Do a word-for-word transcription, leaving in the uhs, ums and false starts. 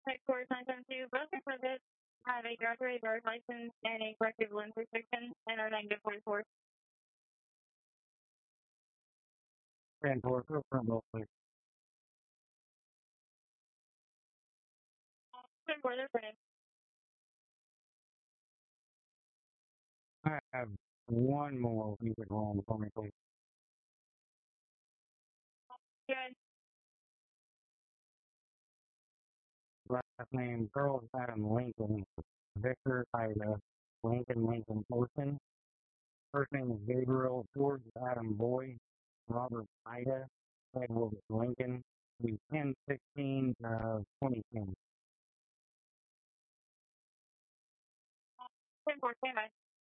Tech Force nine seven two, both for this have a graduated driver's license and a corrective lens restriction and are negative forty-four. ten four, from both, please. ten four, they're printed. I have one more you could hold for me, please. Good. Last name, Charles Adam Lincoln, Victor Ida, Lincoln Lincoln Orson. First name is Gabriel George Adam Boy, Robert Ida, Edward Lincoln. The ten sixteen uh, twenty ten. ten four, stand by.